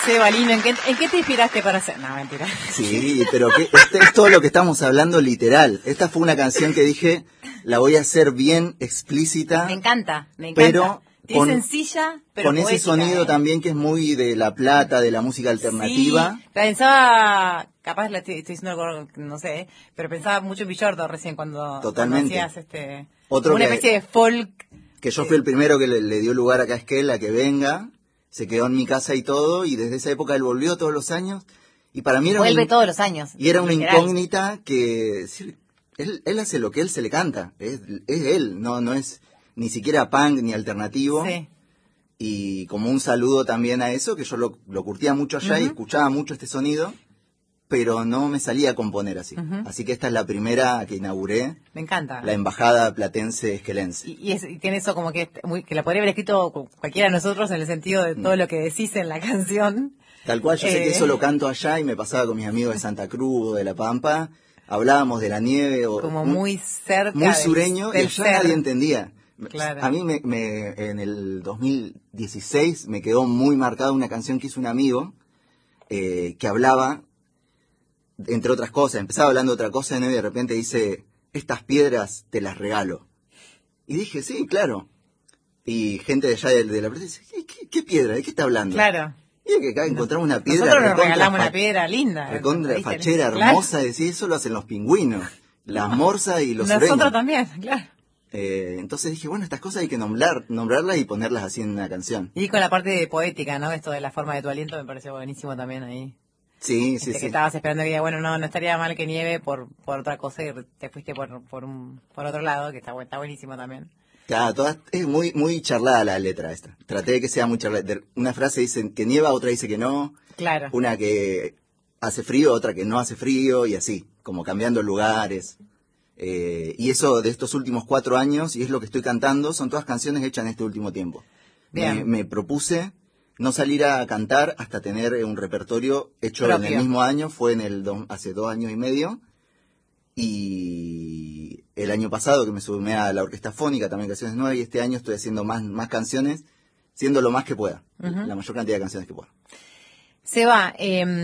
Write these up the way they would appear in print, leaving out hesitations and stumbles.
Seba Lino, ¿en qué te inspiraste para hacer? No, mentira. Sí, pero es todo lo que estamos hablando literal. Esta fue una canción que dije, la voy a hacer bien explícita. Me encanta. Pero es sencilla, pero con poética, ese sonido también que es muy de La Plata, de la música alternativa. Sí, pensaba, capaz la estoy diciendo algo, no sé, pero pensaba mucho en Villordo recién cuando hacías Otro una especie de folk. Que yo fui el primero que le dio lugar acá a Esquel a que venga. Se quedó en mi casa y todo, y desde esa época él volvió todos los años, y para mí era Vuelve todos los años. Y era una incógnita que él hace lo que él se le canta, es él, no es ni siquiera punk ni alternativo. Sí. Y como un saludo también a eso, que yo lo curtía mucho allá y escuchaba mucho este sonido, pero no me salía a componer así. Así que esta es la primera que inauguré. Me encanta. La embajada platense esquelense. Y tiene eso como que la podría haber escrito cualquiera de nosotros en el sentido de todo lo que decís en la canción. Tal cual, yo sé que eso lo canto allá y me pasaba con mis amigos de Santa Cruz o de La Pampa. Hablábamos de la nieve. Como muy cerca. Muy sureño, y allá nadie entendía. Claro. A mí en el 2016 me quedó muy marcada una canción que hizo un amigo que hablaba, entre otras cosas, empezaba hablando de otra cosa y de repente dice, estas piedras te las regalo. Y dije, sí, claro. Y gente de allá de la plaza dice, ¿qué piedra? ¿De qué está hablando? Claro. Y que acá encontramos una piedra. Nosotros nos regalamos una piedra linda. Recontra fachera, hermosa, decir, eso lo hacen los pingüinos, las morsas y los sureños. Nosotros también, claro. Entonces dije, bueno, estas cosas hay que nombrarlas y ponerlas así en una canción. Y con la parte de poética, ¿no? Esto de la forma de tu aliento me pareció buenísimo también ahí. Sí. Que estabas esperando que diga, bueno, no estaría mal que nieve por otra cosa y te fuiste por otro lado, que está buenísimo también. Claro, es muy charlada la letra esta. Traté de que sea muy charlada. Una frase dice que nieva, otra dice que no. Claro. Una que hace frío, otra que no hace frío y así, como cambiando lugares. Y eso de estos últimos 4 años, y es lo que estoy cantando, son todas canciones hechas en este último tiempo. Me propuse no salir a cantar hasta tener un repertorio hecho propio. En el mismo año, fue hace 2 años y medio. Y el año pasado que me sumé a la orquesta fónica, también canciones nuevas, y este año estoy haciendo más canciones, siendo lo más que pueda, la mayor cantidad de canciones que pueda. Seba,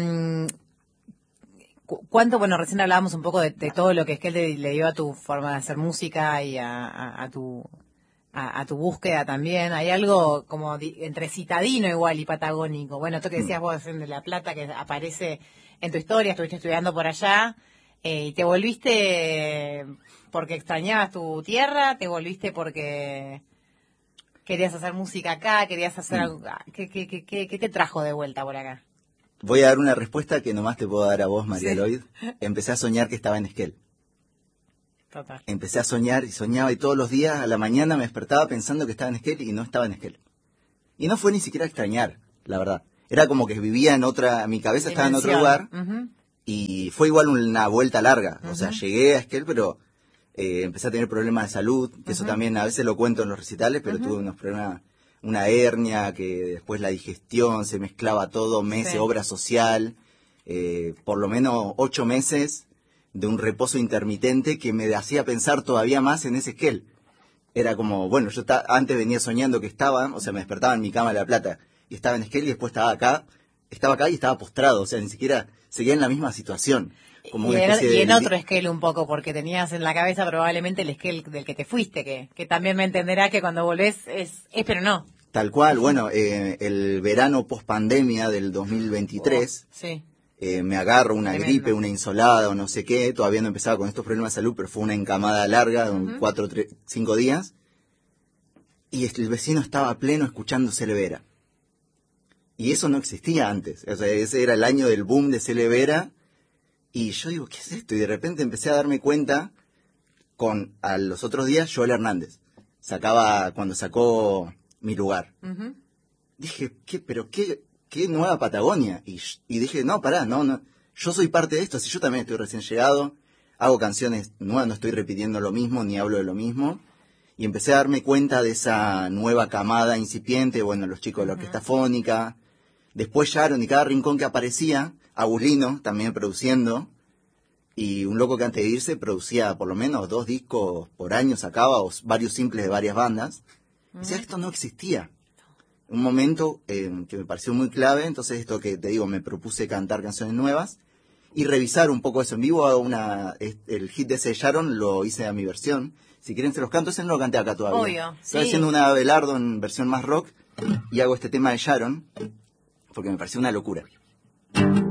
¿cuánto, recién hablábamos un poco de todo lo que es que él le dio a tu forma de hacer música y a tu búsqueda también? Hay algo como entre citadino igual y patagónico. Bueno, esto que decías vos de La Plata, que aparece en tu historia, estuviste estudiando por allá, y te volviste porque extrañabas tu tierra, te volviste porque querías hacer música acá, querías hacer algo. ¿Qué te trajo de vuelta por acá? Voy a dar una respuesta que nomás te puedo dar a vos, María Eloyd. Empecé a soñar que estaba en Esquel. Total. Empecé a soñar y soñaba, y todos los días a la mañana me despertaba pensando que estaba en Esquel y no estaba en Esquel. Y no fue ni siquiera extrañar, la verdad. Era como que vivía en mi cabeza estaba en otro lugar, y fue igual una vuelta larga. O sea, llegué a Esquel, pero empecé a tener problemas de salud, que eso también a veces lo cuento en los recitales, pero tuve unos problemas, una hernia, que después la digestión, se mezclaba todo, obra social, por lo menos 8 meses de un reposo intermitente que me hacía pensar todavía más en ese Esquel. Era como, bueno, yo antes venía soñando que me despertaba en mi cama de La Plata, y estaba en Esquel, y después estaba acá y estaba postrado, o sea, ni siquiera seguía en la misma situación. Como y en otro Esquel un poco, porque tenías en la cabeza probablemente el Esquel del que te fuiste, que también me entenderás que cuando volvés es pero no. Tal cual, bueno, el verano post-pandemia del 2023, me agarro una gripe, una insolada o no sé qué, todavía no empezaba con estos problemas de salud, pero fue una encamada larga de 4 o 5 días, y el vecino estaba a pleno escuchando Cele Vera. Y eso no existía antes, o sea, ese era el año del boom de Cele Vera, y yo digo, ¿qué es esto? Y de repente empecé a darme cuenta, a los otros días, Joel Hernández, cuando sacó Mi Lugar. Dije, ¿qué nueva Patagonia? Y dije, no, pará, no, yo soy parte de esto, si yo también estoy recién llegado, hago canciones nuevas, no estoy repitiendo lo mismo, ni hablo de lo mismo, y empecé a darme cuenta de esa nueva camada incipiente, bueno, los chicos de la orquesta fónica, después Sharon, y cada rincón que aparecía, Agulino también produciendo, y un loco que antes de irse producía por lo menos 2 discos por año, sacaba, o varios simples de varias bandas. O sea, esto no existía. un momento que me pareció muy clave, entonces esto que te digo, me propuse cantar canciones nuevas y revisar un poco eso en vivo. El hit de ese Sharon lo hice a mi versión. Si quieren se los canto, ese no lo canté acá todavía. Obvio, Estoy sí. haciendo una Abelardo en versión más rock y hago este tema de Sharon porque me pareció una locura.